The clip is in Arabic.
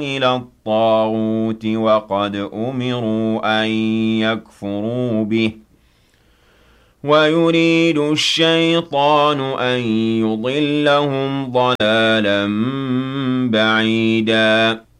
إلى الطاغوت وقد أمروا أن يكفروا به ويريد الشيطان أن يضلهم ضلالا بعيدا